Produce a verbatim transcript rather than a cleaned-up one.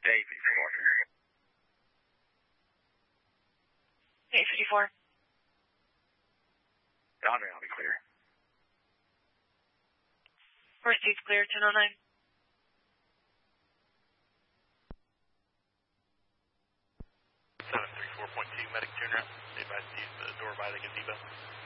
eight fifty-four. eight fifty-four. I'll be clear. Pursuit's clear, ten oh nine. seven three four point two, medic turn around. They advise to use the door by the gazebo.